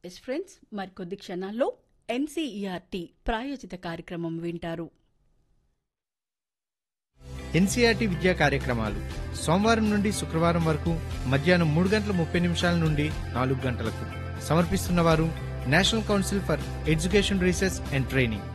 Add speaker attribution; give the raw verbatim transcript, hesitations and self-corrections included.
Speaker 1: Yes friends, మరికొద్ది క్షణాల్లో NCERT ప్రాయోజిత కార్యక్రమం వింటారు.
Speaker 2: ఎన్సీఆర్టీ విద్యా కార్యక్రమాలు సోమవారం నుండి శుక్రవారం వరకు మధ్యాహ్నం మూడు గంటల ముప్పై నిమిషాల నుండి నాలుగు గంటలకు సమర్పిస్తున్నవారు national council for education research and training.